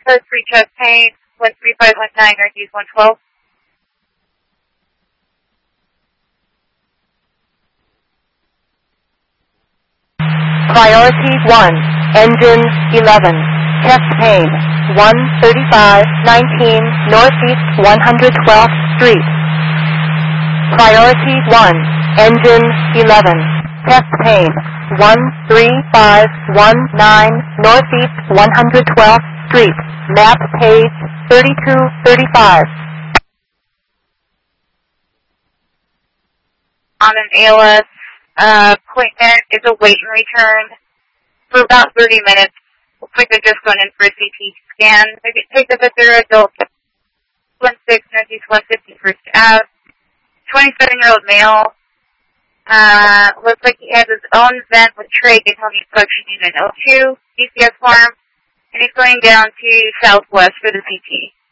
code 3 chest pain, 13519 Northeast 112. Priority 1, engine 11, chest pain, 13519 Northeast 112th Street. Priority 1, engine 11, chest pain, 13519 Northeast 112th Street, map page 3235. On an ALS appointment is a wait and return for about 30 minutes. Looks like they're just going in for a CT scan. They can take up at their adult 16 Northeast 151st Ave. 27-year-old male. Looks like he has his own vent with trach and healthy suction unit O2, DCS form, and he's going down to Southwest for the CT.